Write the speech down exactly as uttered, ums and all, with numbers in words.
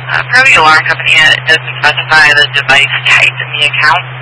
Uh, per the alarm company, it doesn't specify the device type in the account.